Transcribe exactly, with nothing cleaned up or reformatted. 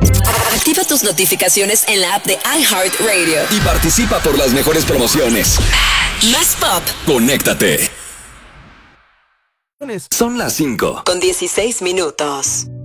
Activa tus notificaciones en la app de iHeartRadio y participa por las mejores promociones. Más pop. Conéctate. Son las cinco con dieciséis minutos.